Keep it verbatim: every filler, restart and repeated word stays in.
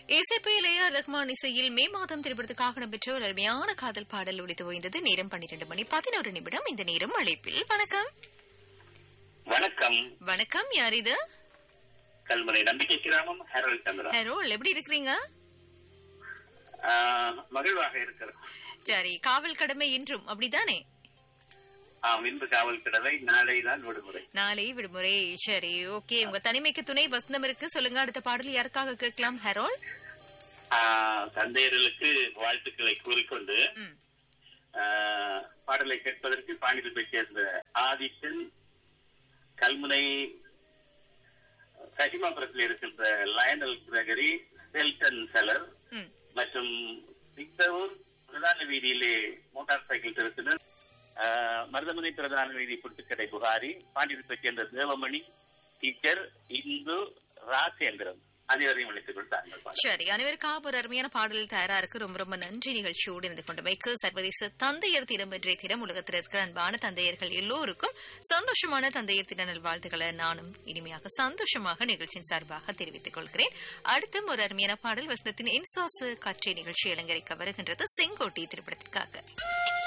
இசைப்பில் A R Rahman இசையில் மே மாதம் திரைப்படத்துக்காக நடைபெற்ற ஒரு அருமையான காதல் பாடல் ஒலித்து ஓய்ந்தது. நேரம் பன்னிரண்டு மணி பதினோரு நிமிடம். இந்த நேரம் அழைப்பில் வணக்கம். வணக்கம். வணக்கம், யார் இது? கல்முனை நம்பிக்கை கிராமம் ஹெரோல் சந்திரா. ஹெரோல், எப்படி இருக்கிறீங்க? மகிழ்வாக இருக்கிறது. சரி, காவல் கடமை இன்றும் அப்படித்தானே? ஆம், இன்று காவல் கடமை, நாளை தான் விடுமுறை. நாளை விடுமுறை. சரி, ஓகே. உங்க தனிமைக்கு துணை வசந்தம் இருக்கு. சொல்லுங்க, அடுத்த பாடல் யாருக்காக கேட்கலாம் ஹெரோல்? தந்தையர்களுக்கு வாழ்த்துக்களை கூறிக்கொண்டு பாடலை கேட்பதற்கு பாண்டியத்தை சேர்ந்த ஆதித்தன், கல்முனை சசிமாபுரத்தில் இருக்கின்ற லயனல் கிரகரி, செல்டன் செலர் மற்றும் விக்டூர் பிரதான வீதியிலே மோட்டார் சைக்கிள் திருத்தினர், மருதமனை பிரதான வீதி புட்டுக்கடை புகாரி, பாண்டியத்தை சேர்ந்த தேவமணி, டீச்சர், இந்து, ராசேந்திரன் அனைவரையும் அழைத்துக் கொண்டாங்க. சரி, அனைவருக்காக ஒரு அருமையான பாடல் தயாரா இருக்கு. ரொம்ப ரொம்ப நன்றி நிகழ்ச்சியோடு இருந்து கொண்டமைக்கு. சர்வதேச தந்தையர் தினம் இன்றைய தினம். உலகத்தில் இருக்கிற அன்பான தந்தையர்கள் எல்லோருக்கும் சந்தோஷமான தந்தையர் தின நல்வாழ்த்துக்களை நானும் இனிமையாக சந்தோஷமாக நிகழ்ச்சியின் சார்பாக தெரிவித்துக் கொள்கிறேன். அடுத்தும் ஒரு அருமையான பாடல் வசந்தத்தின் இன்சுவாச காற்றை நிகழ்ச்சி அலங்கரிக்க வருகின்றது செங்கோட்டை திரைப்படத்திற்காக.